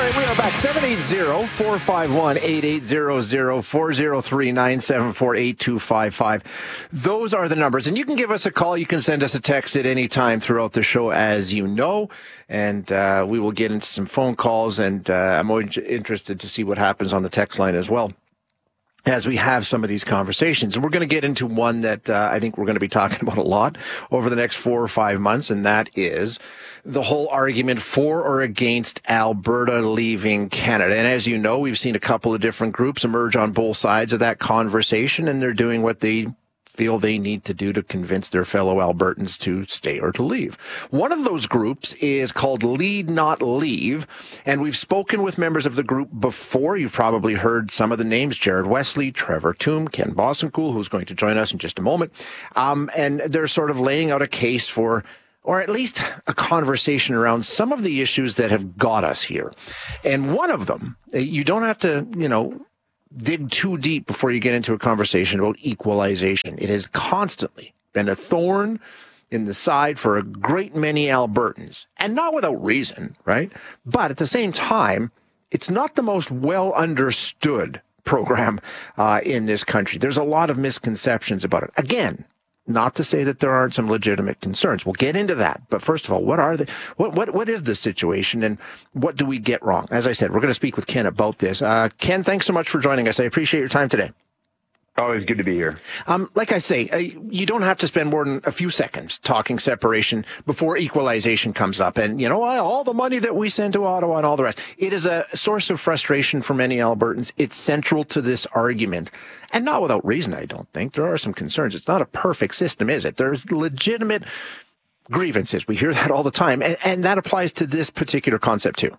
right, we are back. 780-451-8800, 403-974-8255. Those are the numbers. And you can give us a call. You can send us a text at any time throughout the show, as you know. And we will get into some phone calls. And I'm always interested to see what happens on the text line as well, as we have some of these conversations. And we're going to get into one that I think we're going to be talking about a lot over the next 4 or 5 months, and that is the whole argument for or against Alberta leaving Canada. And as you know, we've seen a couple of different groups emerge on both sides of that conversation, and they're doing what they feel they need to do to convince their fellow Albertans to stay or to leave. One of those groups is called Lead Not Leave, and we've spoken with members of the group before. You've probably heard some of the names: Jared Wesley, Trevor Toom, Ken Bossencool, who's going to join us in just a moment. And they're sort of laying out a case for, or at least a conversation around, some of the issues that have got us here. And one of them, you don't have to, dig too deep before you get into a conversation about equalization. It has constantly been a thorn in the side for a great many Albertans, and not without reason, right? But at the same time, it's not the most well understood program in this country. There's a lot of misconceptions about it. Again, not to say that there aren't some legitimate concerns. We'll get into that. But first of all, what are what is the situation, and what do we get wrong? As I said, we're going to speak with Ken about this. Ken, thanks so much for joining us. I appreciate your time today. Always good to be here. Like I say, you don't have to spend more than a few seconds talking separation before equalization comes up. And, all the money that we send to Ottawa and all the rest. It is a source of frustration for many Albertans. It's central to this argument. And not without reason, I don't think. There are some concerns. It's not a perfect system, is it? There's legitimate grievances. We hear that all the time. And that applies to this particular concept, too.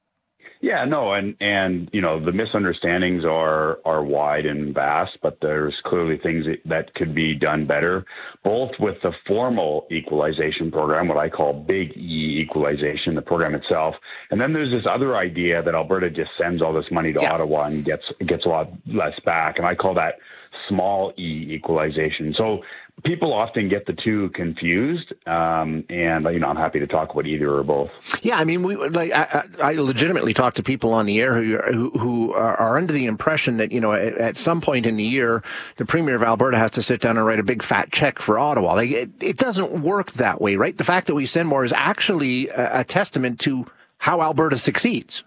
Yeah, no, and the misunderstandings are wide and vast, but there's clearly things that could be done better, both with the formal equalization program, what I call Big E equalization, the program itself, and then there's this other idea that Alberta just sends all this money to Ottawa and gets a lot less back, and I call that Small E equalization. So people often get the two confused, and I'm happy to talk about either or both. Yeah, I mean, I legitimately talk to people on the air who are under the impression that at some point in the year, the Premier of Alberta has to sit down and write a big fat check for Ottawa. It doesn't work that way, right? The fact that we send more is actually a testament to how Alberta succeeds.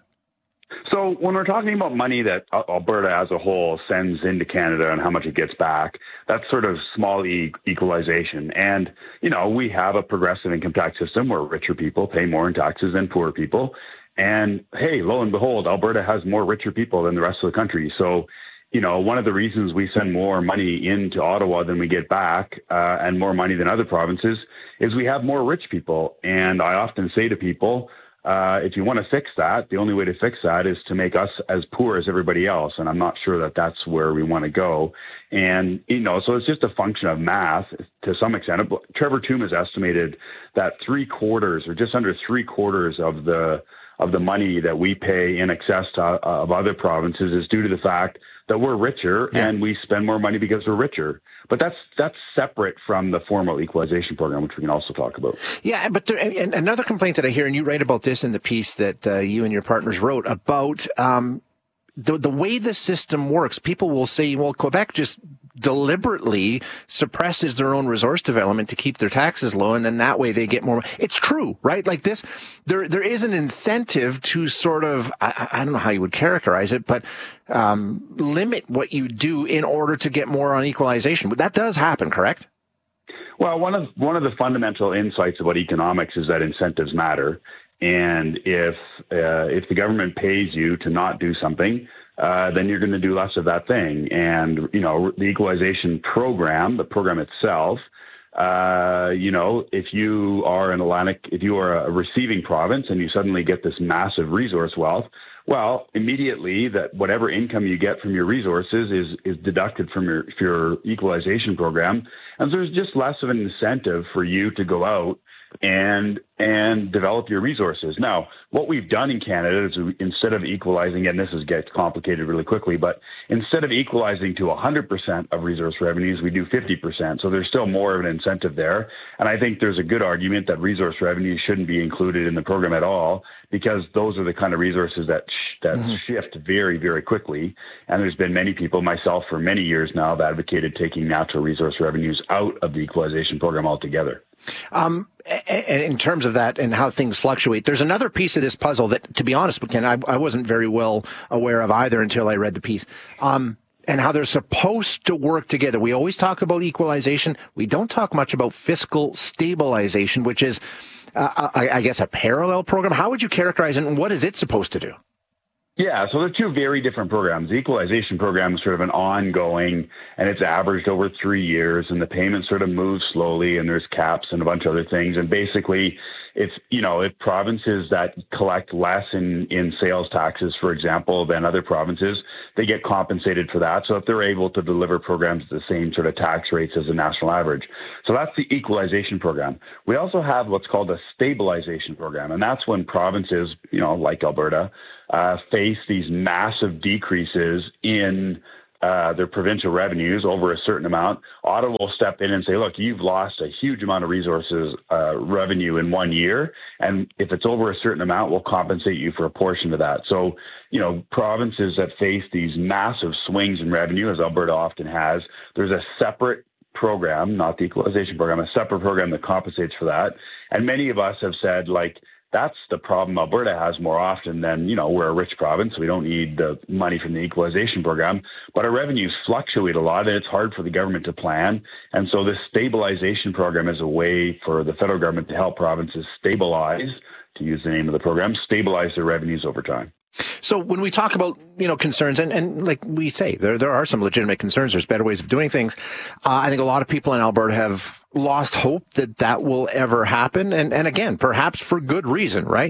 So when we're talking about money that Alberta as a whole sends into Canada and how much it gets back, that's sort of small E equalization. And, we have a progressive income tax system where richer people pay more in taxes than poor people. And hey, lo and behold, Alberta has more richer people than the rest of the country. So, one of the reasons we send more money into Ottawa than we get back, and more money than other provinces, is we have more rich people. And I often say to people, if you want to fix that, the only way to fix that is to make us as poor as everybody else. And I'm not sure that that's where we want to go. And, so it's just a function of math to some extent. Trevor Toom has estimated that 3/4 or just under 3/4 of the money that we pay in excess of other provinces is due to the fact that we're richer and we spend more money because we're richer. But that's separate from the formal equalization program, which we can also talk about. Yeah, but and another complaint that I hear, and you write about this in the piece that you and your partners wrote about the way the system works. People will say, well, Quebec just deliberately suppresses their own resource development to keep their taxes low, and then that way they get more. It's true, right? Like this, there is an incentive to sort of, I don't know how you would characterize it, but limit what you do in order to get more on equalization. But that does happen, correct? Well, one of the fundamental insights about economics is that incentives matter, and if the government pays you to not do something, then you're going to do less of that thing. And, the equalization program, the program itself, if you are if you are a receiving province and you suddenly get this massive resource wealth, well, immediately that whatever income you get from your resources is deducted from your equalization program. And so there's just less of an incentive for you to go out and develop your resources. Now, what we've done in Canada is instead of equalizing, and this gets complicated really quickly, but instead of equalizing to 100% of resource revenues, we do 50%. So there's still more of an incentive there. And I think there's a good argument that resource revenues shouldn't be included in the program at all, because those are the kind of resources that shift very, very quickly. And there's been many people, myself for many years now, have advocated taking natural resource revenues out of the equalization program altogether. In terms of that and how things fluctuate, there's another piece of this puzzle that, to be honest, Ken, I wasn't very well aware of either until I read the piece. And how they're supposed to work together. We always talk about equalization. We don't talk much about fiscal stabilization, which is, I guess, a parallel program. How would you characterize it, and what is it supposed to do? Yeah, so they're two very different programs. The equalization program is sort of an ongoing, and it's averaged over 3 years, and the payments sort of move slowly, and there's caps and a bunch of other things. And basically, if provinces that collect less in sales taxes, for example, than other provinces, they get compensated for that. So if they're able to deliver programs at the same sort of tax rates as the national average. So that's the equalization program. We also have what's called a stabilization program, and that's when provinces, like Alberta, face these massive decreases in their provincial revenues over a certain amount. Ottawa will step in and say, look, you've lost a huge amount of resources revenue in 1 year, and if it's over a certain amount, we'll compensate you for a portion of that. So, provinces that face these massive swings in revenue, as Alberta often has, there's a separate program, not the equalization program, a separate program that compensates for that. And many of us have said, that's the problem Alberta has more often than, we're a rich province. So we don't need the money from the equalization program, but our revenues fluctuate a lot, and it's hard for the government to plan. And so this stabilization program is a way for the federal government to help provinces stabilize, to use the name of the program, stabilize their revenues over time. So when we talk about, concerns, and like we say, there are some legitimate concerns. There's better ways of doing things. I think a lot of people in Alberta have lost hope that will ever happen. And again, perhaps for good reason, right?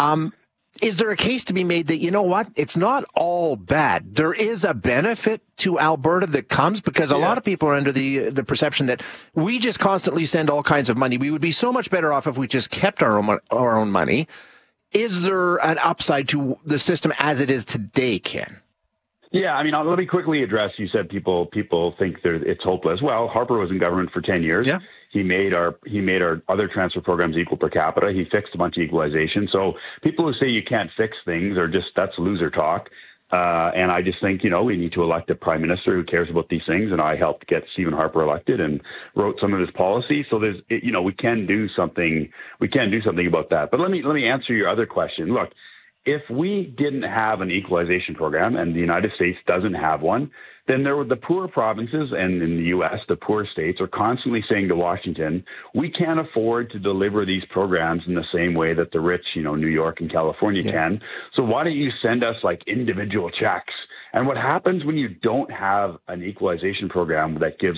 Is there a case to be made that, it's not all bad? There is a benefit to Alberta that comes, because a lot of people are under the perception that we just constantly send all kinds of money. We would be so much better off if we just kept our own money. Is there an upside to the system as it is today, Ken? Yeah, let me quickly address, you said people think it's hopeless. Well, Harper was in government for 10 years. Yeah. He made our other transfer programs equal per capita. He fixed a bunch of equalization. So people who say you can't fix things that's loser talk. And I just think, we need to elect a prime minister who cares about these things. And I helped get Stephen Harper elected and wrote some of his policy. So we can do something. We can do something about that. But let me answer your other question. Look, if we didn't have an equalization program, and the United States doesn't have one, then the poor provinces, and in the U.S., the poor states, are constantly saying to Washington, we can't afford to deliver these programs in the same way that the rich, New York and California can. So why don't you send us individual checks? And what happens when you don't have an equalization program that gives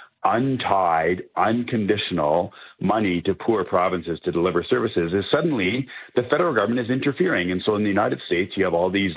untied, unconditional money to poor provinces to deliver services is suddenly the federal government is interfering. And so in the United States, you have all these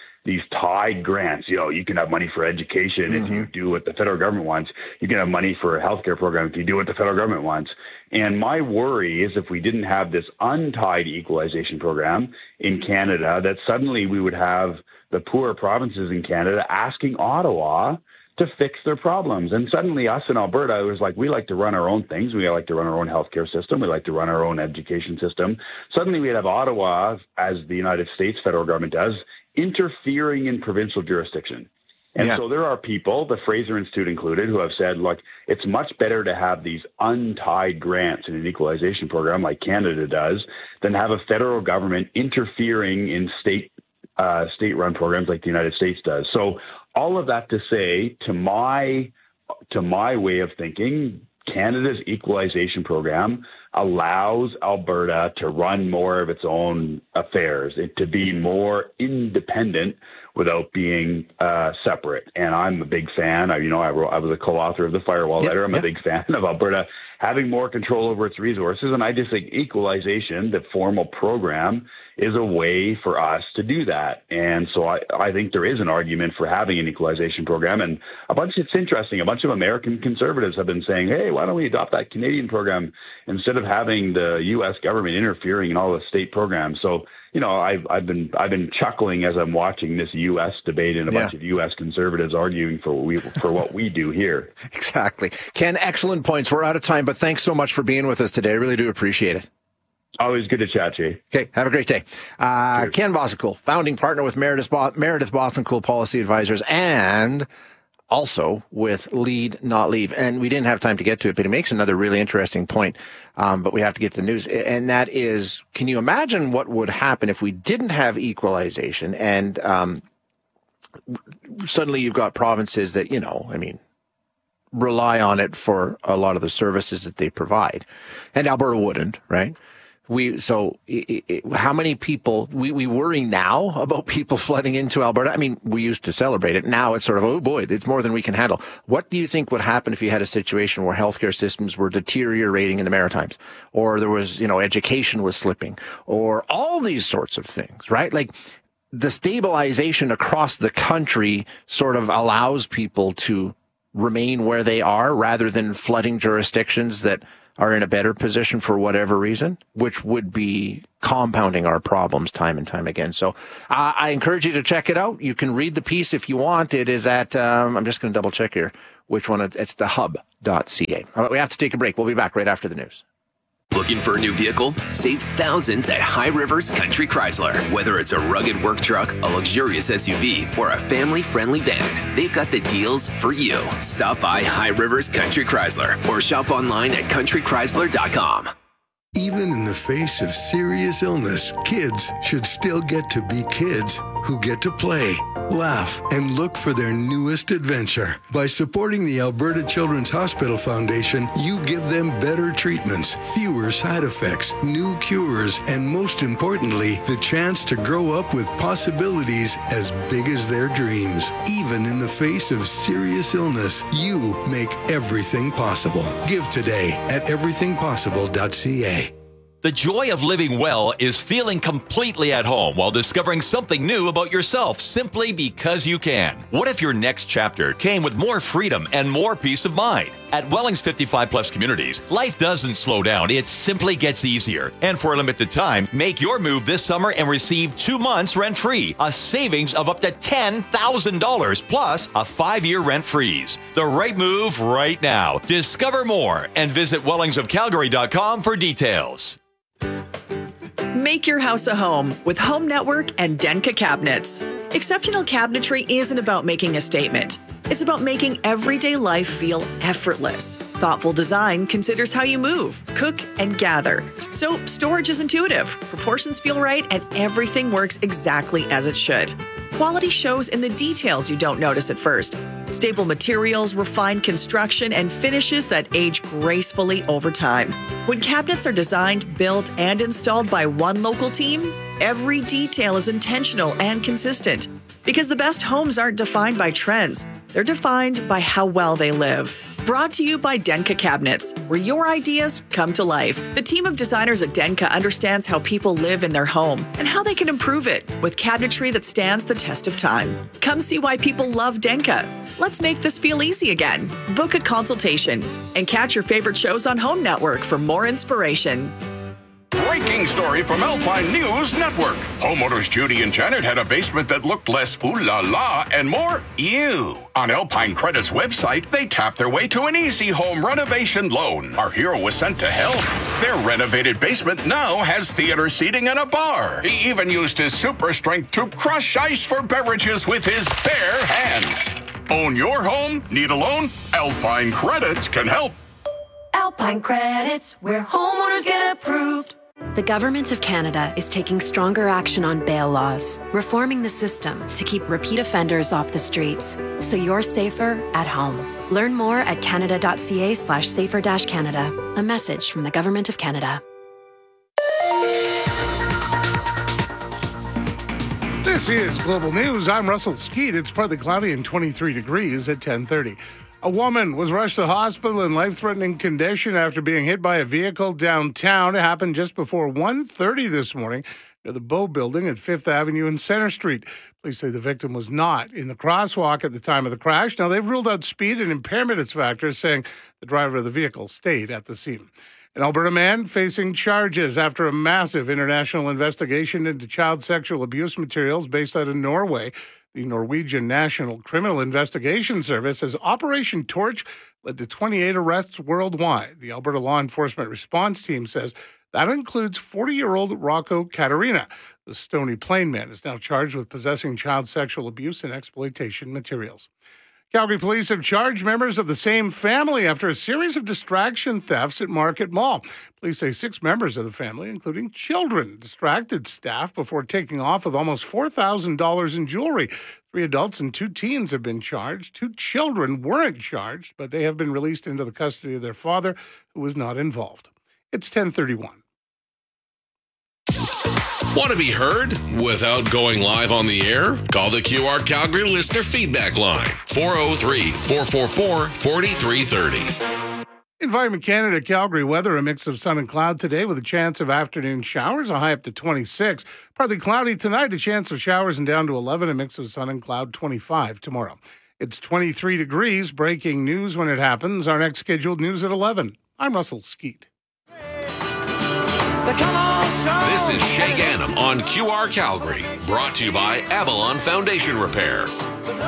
tied grants. You can have money for education if you do what the federal government wants. You can have money for a healthcare program if you do what the federal government wants. And my worry is if we didn't have this untied equalization program in Canada, that suddenly we would have the poor provinces in Canada asking Ottawa to fix their problems. And suddenly us in Alberta, it was we like to run our own things. We like to run our own healthcare system. We like to run our own education system. Suddenly we'd have Ottawa, as the United States federal government does, interfering in provincial jurisdiction. And so there are people, the Fraser Institute included, who have said, look, it's much better to have these untied grants in an equalization program like Canada does than have a federal government interfering in state-run programs like the United States does. So all of that to say, to my way of thinking, Canada's equalization program allows Alberta to run more of its own affairs, to be more independent without being separate. And I'm a big fan. I was a co-author of the Firewall Letter. I'm a big fan of Alberta having more control over its resources. And I just think equalization, the formal program, is a way for us to do that. And so I think there is an argument for having an equalization program. And it's interesting, a bunch of American conservatives have been saying, hey, why don't we adopt that Canadian program instead of having the U.S. government interfering in all the state programs? So, I've been chuckling as I'm watching this U.S. debate and a bunch of U.S. conservatives arguing for what we do here. Exactly. Ken, excellent points. We're out of time, but thanks so much for being with us today. I really do appreciate it. Always good to chat, Jay. Okay, have a great day. Ken Bossenkool, founding partner with Meredith Bossenkool Policy Advisors, and also with Lead Not Leave. And we didn't have time to get to it, but he makes another really interesting point. But we have to get to the news. And that is, can you imagine what would happen if we didn't have equalization and suddenly you've got provinces that, rely on it for a lot of the services that they provide. And Alberta wouldn't, right? How many people, we worry now about people flooding into Alberta? I mean, we used to celebrate it. Now it's sort of, oh boy, it's more than we can handle. What do you think would happen if you had a situation where healthcare systems were deteriorating in the Maritimes, or there was, education was slipping, or all these sorts of things, right? Like, the stabilization across the country sort of allows people to remain where they are rather than flooding jurisdictions that are in a better position for whatever reason, which would be compounding our problems time and time again. So I encourage you to check it out. You can read the piece if you want. It is at, I'm just going to double check here which one. It's thehub.ca. All right, we have to take a break. We'll be back right after the news. Looking for a new vehicle? Save thousands at High Rivers Country Chrysler. Whether it's a rugged work truck, a luxurious SUV, or a family-friendly van, they've got the deals for you. Stop by High Rivers Country Chrysler or shop online at countrychrysler.com. Even in the face of serious illness, kids should still get to be kids who get to play, laugh, and look for their newest adventure. By supporting the Alberta Children's Hospital Foundation, you give them better treatments, fewer side effects, new cures, and most importantly, the chance to grow up with possibilities as big as their dreams. Even in the face of serious illness, you make everything possible. Give today at everythingpossible.ca. The joy of living well is feeling completely at home while discovering something new about yourself simply because you can. What if your next chapter came with more freedom and more peace of mind? At Wellings 55 Plus Communities, life doesn't slow down, it simply gets easier. And for a limited time, make your move this summer and receive 2 months rent-free, a savings of up to $10,000 plus a 5-year rent freeze. The right move right now. Discover more and visit wellingsofcalgary.com for details. Make your house a home with Home Network and Denka Cabinets. Exceptional cabinetry isn't about making a statement. It's about making everyday life feel effortless. Thoughtful design considers how you move, cook, and gather. So storage is intuitive, proportions feel right, and everything works exactly as it should. Quality shows in the details you don't notice at first. Stable materials, refined construction, and finishes that age gracefully over time. When cabinets are designed, built, and installed by one local team, every detail is intentional and consistent. Because the best homes aren't defined by trends, they're defined by how well they live. Brought to you by Denka Cabinets, where your ideas come to life. The team of designers at Denka understands how people live in their home and how they can improve it with cabinetry that stands the test of time. Come see why people love Denka. Let's make this feel easy again. Book a consultation and catch your favorite shows on Home Network for more inspiration. Breaking story from Alpine News Network. Homeowners Judy and Janet had a basement that looked less ooh la la and more ew. On Alpine Credit's website, they tapped their way to an easy home renovation loan. Our hero was sent to help. Their renovated basement now has theater seating and a bar. He even used his super strength to crush ice for beverages with his bare hands. Own your home? Need a loan? Alpine Credits can help. Alpine Credits, where homeowners get approved. The Government of Canada is taking stronger action on bail laws, reforming the system to keep repeat offenders off the streets, so you're safer at home. Learn more at canada.ca/safer-canada. A message from the Government of Canada. This is Global News. I'm Russell Skeet. It's partly cloudy and 23 degrees at 10:30. A woman was rushed to hospital in life-threatening condition after being hit by a vehicle downtown. It happened just before 1:30 this morning near the Bow Building at 5th Avenue and Center Street. Police say the victim was not in the crosswalk at the time of the crash. Now, they've ruled out speed and impairment as factors, saying the driver of the vehicle stayed at the scene. An Alberta man facing charges after a massive international investigation into child sexual abuse materials based out of Norway. The Norwegian National Criminal Investigation Service says Operation Torch led to 28 arrests worldwide. The Alberta Law Enforcement Response Team says that includes 40-year-old Rocco Caterina. The Stony Plain man is now charged with possessing child sexual abuse and exploitation materials. Calgary police have charged members of the same family after a series of distraction thefts at Market Mall. Police say 6 members of the family, including children, distracted staff before taking off with almost $4,000 in jewelry. 3 adults and 2 teens have been charged. 2 children weren't charged, but they have been released into the custody of their father, who was not involved. It's 10:31. Want to be heard without going live on the air? Call the QR Calgary listener feedback line, 403-444-4330. Environment Canada Calgary weather, a mix of sun and cloud today with a chance of afternoon showers, a high up to 26. Partly cloudy tonight, a chance of showers and down to 11, a mix of sun and cloud, 25 tomorrow. It's 23 degrees, breaking news when it happens. Our next scheduled news at 11. I'm Russell Skeet. This is Shay Gannam on QR Calgary, brought to you by Avalon Foundation Repairs.